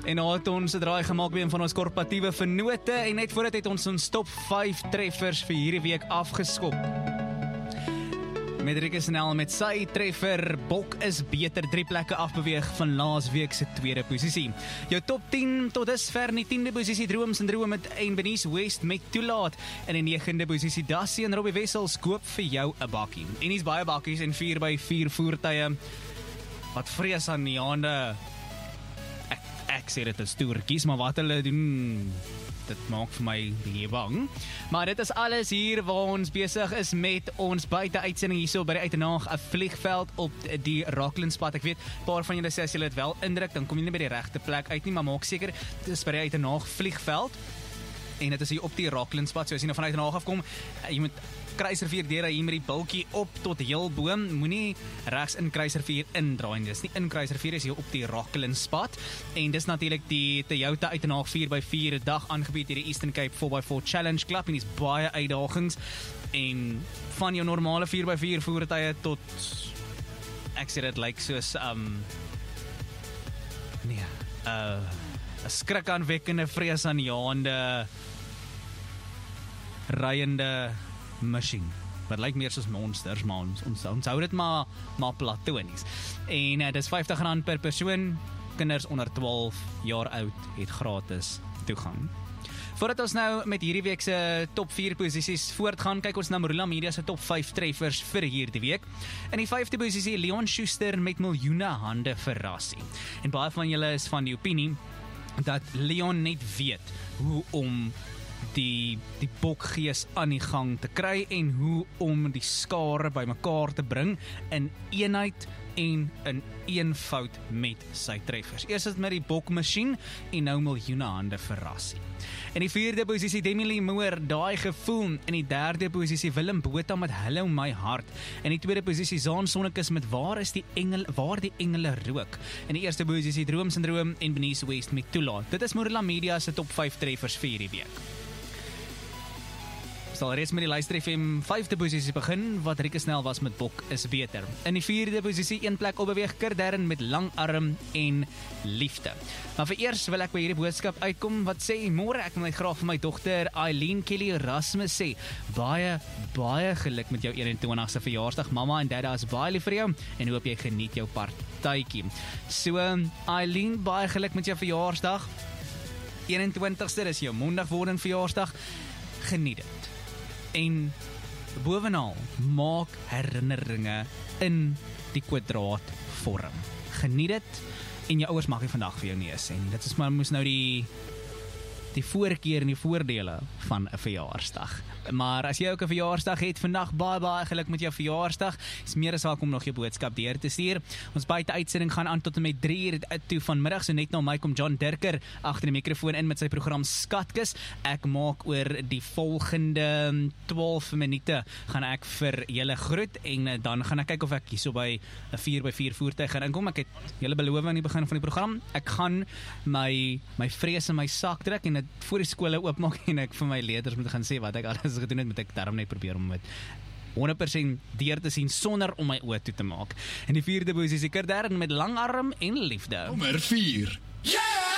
En nou het ons 'n draai gemaak weer van ons korporatiewe vennote en net voordat het ons top 5 treffers vir hierdie week afgeskop. Medrick Snell met sy treffer, Bok is beter, 3 plekke afbeweeg van laas week se tweede posisie. Jou top 10 tot dusver in die 10de posisie, Drooms en Droom met Benice West met Toelaat. In die 9de posisie, Dassie en Robbie Wessels koop vir jou 'n bakkie. En hier's baie bakkies en 4x4 voertuie wat vrees aan die hande. Ek sê dit is stoertjies, maar wat hulle doen, dit maak vir my baie bang. Maar dit is alles hier waar ons besig is met ons buite-uitsending hierso by die Uitenaag, 'n vliegveld op die Rocklandspad. Ek weet, 'n paar van julle sê as julle dit wel indruk, dan kom jy nie by die regte plek uit nie, maar maak seker, dit is by die Uitenaag vliegveld. En dit is hier op die Rocklandspad, so as jy nou van Uitenaag afkom, jy moet Kruisrivier deur hier met die bultjie op tot heel boom, moenie regs in Kruisrivier indraai nie. Dis nie in Kruisrivier, dis hier op die Rocklandspad. En dis natuurlik die Toyota Uitenaag 4x4 dag aangebied hier die Eastern Cape 4x4 Challenge Club en dis baie uitdagings en van jou normale 4x4 voertuie tot ek sê dit lyk soos 'n skrikaanwekkende vreesaanjaende ryende machine, wat lyk meer soos monsters, maar ons hou dit maar platonies. En dis R50 per persoon, kinders onder 12 jaar oud het gratis toegang. Voordat ons nou met hierdie week se top 4 posisies voortgaan, kyk ons na Marula Media se top 5 treffers vir hierdie week. In die 5de posisie, Leon Schuster met Miljoene Hande Verrassie. En baie van julle is van die opinie dat Leon net weet hoe om die bokgees aan die gang te kry en hoe om die skare bymekaar te bring in eenheid en in eenvoud met sy treffers. Eers is met die bokmasjien en nou Miljoene Hande Verrassie. In die 4de posisie Demi Lee Moore, Daai Gevoel. In die 3de posisie Willem Botha met Hallo My Hart. In die 2de posisie Zaan Sonnekus met Waar die Engele Rook. In die 1ste posisie Drooms en Droom en Benice West met Toelaat. Dit is Marula Media se top 5 treffers vir hierdie week. Sal reeds met die Luister FM 5de posisie begin, wat Rieke Snell was met Bok is beter. In die 4de posisie 1 plek opbeweeg Kerdern met Langarm en Liefde. Maar vir eers wil ek by hierdie boodskap uitkom wat sê, môre ek wil net graag vir my dogter Eileen Kelly Erasmus sê, baie geluk met jou 21ste verjaarsdag, mamma en dadda is baie lief vir jou en hoop jy geniet jou partytjie. So Eileen, baie geluk met jou verjaarsdag. 21ste, dis jou maandag wordende verjaarsdag. Geniet dit. En bovenal, maak herinneringe in die kwadraatvorm. Geniet dit, en jou ouers mag nie vandag vir jou neus, en dit is maar moes nou die voorkeer en die voordele van 'n verjaarsdag. Maar as jy ook 'n verjaarsdag het vandag, baie geluk met jou verjaarsdag. Is meer as welkom nog jou boodskap deur te stuur. Ons buite-uitsending gaan aan tot en met 3:00 toe vanmiddag, so net na my kom John Dirker agter die mikrofoon in met sy program Skatkis. Ek maak oor die volgende 12 minute gaan ek vir julle groet en dan gaan ek kyk of ek hierso by 'n 4x4 voertuig gaan inkom. Ek het julle beloof aan die begin van die program, ek gaan my vrees in my sak trek en dit voor die skole oopmaak en ek vir my leerders moet gaan sê wat ek alles gedoen het, moet ek daarom net probeer om met 100% deur te sien sonder om my oë toe te maak. En die 4de posisie Kerdern met Langarm en Liefde. Nommer 4.